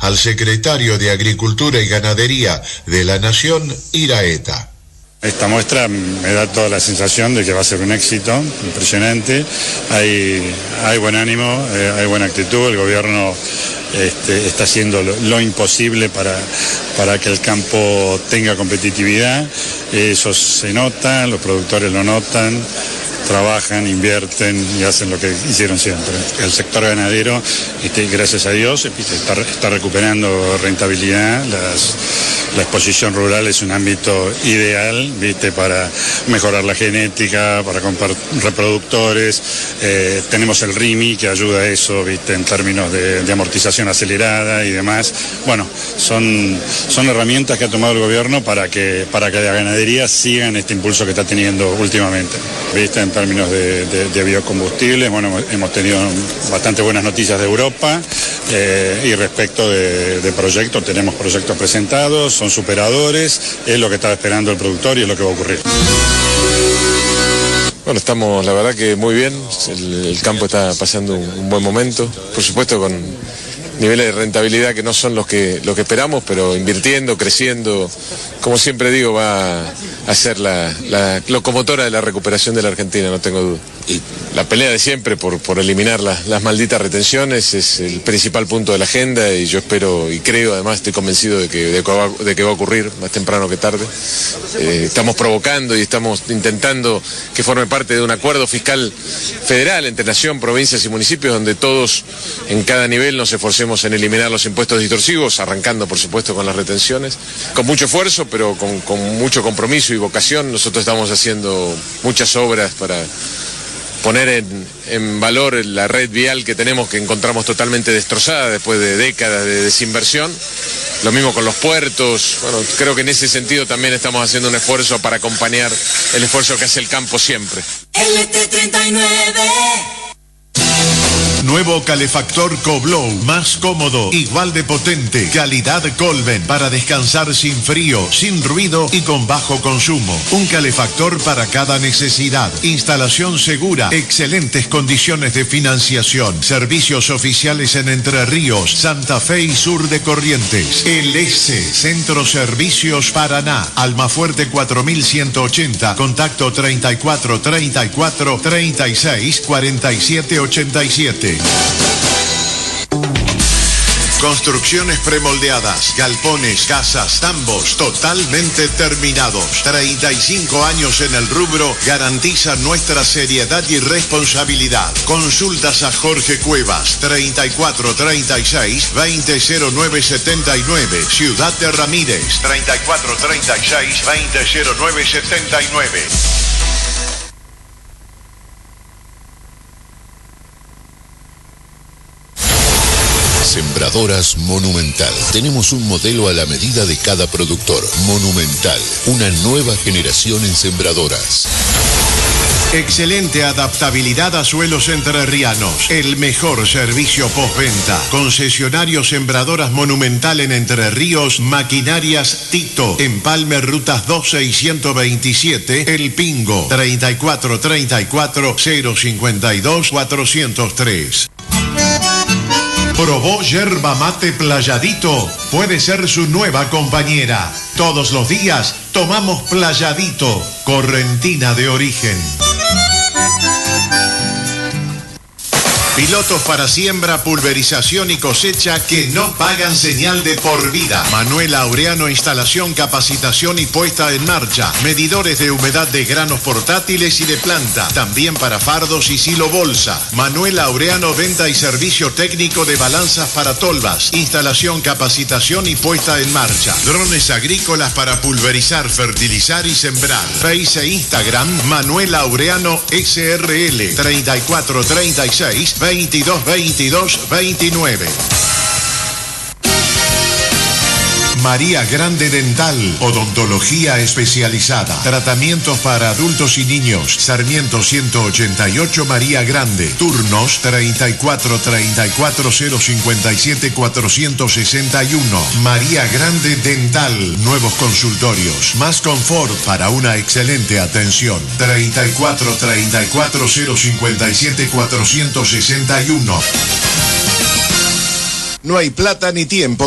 al secretario de Agricultura y Ganadería de la Nación, Iraheta. Esta muestra me da toda la sensación de que va a ser un éxito impresionante. Hay buen ánimo, hay buena actitud. El gobierno está haciendo lo imposible para que el campo tenga competitividad. Eso se nota, los productores lo notan, trabajan, invierten y hacen lo que hicieron siempre. El sector ganadero, gracias a Dios, está recuperando rentabilidad. La exposición rural es un ámbito ideal, para mejorar la genética, para comprar reproductores. Tenemos el RIMI que ayuda a eso, en términos de amortización acelerada y demás. Bueno, son herramientas que ha tomado el gobierno para que la ganadería siga en este impulso que está teniendo últimamente. En términos de biocombustibles, bueno, hemos tenido bastante buenas noticias de Europa y respecto de proyectos, tenemos proyectos presentados, son superadores, es lo que estaba esperando el productor y es lo que va a ocurrir. Bueno, estamos la verdad que muy bien, el campo está pasando un buen momento, por supuesto con niveles de rentabilidad que no son los que esperamos, pero invirtiendo, creciendo, como siempre digo, va a ser la locomotora de la recuperación de la Argentina, no tengo duda. Y la pelea de siempre por eliminar las malditas retenciones es el principal punto de la agenda y yo espero y creo, además estoy convencido de que va a ocurrir más temprano que tarde. Estamos provocando y estamos intentando que forme parte de un acuerdo fiscal federal entre nación, provincias y municipios donde todos en cada nivel nos esforcemos en eliminar los impuestos distorsivos, arrancando por supuesto con las retenciones, con mucho esfuerzo pero con mucho compromiso y vocación. Nosotros estamos haciendo muchas obras para poner en valor la red vial que tenemos, que encontramos totalmente destrozada después de décadas de desinversión. Lo mismo con los puertos. Bueno, creo que en ese sentido también estamos haciendo un esfuerzo para acompañar el esfuerzo que hace el campo siempre. LT39. Nuevo calefactor Coblow, más cómodo, igual de potente, calidad Colven, para descansar sin frío, sin ruido y con bajo consumo. Un calefactor para cada necesidad. Instalación segura, excelentes condiciones de financiación. Servicios oficiales en Entre Ríos, Santa Fe y sur de Corrientes. El S, Centro Servicios Paraná, Almafuerte 4180, contacto 34 34 36 47 87. Construcciones premoldeadas, galpones, casas, tambos, totalmente terminados. 35 años en el rubro garantizan nuestra seriedad y responsabilidad. Consultas a Jorge Cuevas, 34 36 2009 79. Ciudad de Ramírez, 34 36 2009 79. Sembradoras Monumental. Tenemos un modelo a la medida de cada productor. Monumental, una nueva generación en sembradoras. Excelente adaptabilidad a suelos entrerrianos. El mejor servicio postventa. Concesionario Sembradoras Monumental en Entre Ríos. Maquinarias Tito. Empalme Rutas 12 y 127. El Pingo. 34 34 052 403. Probó yerba mate Playadito, puede ser su nueva compañera. Todos los días tomamos Playadito, correntina de origen. Pilotos para siembra, pulverización y cosecha que no pagan señal de por vida. Manuel Aureano, instalación, capacitación y puesta en marcha. Medidores de humedad de granos portátiles y de planta. También para fardos y silo bolsa. Manuel Aureano, venta y servicio técnico de balanzas para tolvas. Instalación, capacitación y puesta en marcha. Drones agrícolas para pulverizar, fertilizar y sembrar. Face e Instagram, Manuel Aureano SRL, 34 36 22 22 29. María Grande Dental, odontología especializada, tratamientos para adultos y niños. Sarmiento 188 María Grande, turnos 34 34 057 461. María Grande Dental, nuevos consultorios, más confort para una excelente atención. 34 34 057 461. No hay plata ni tiempo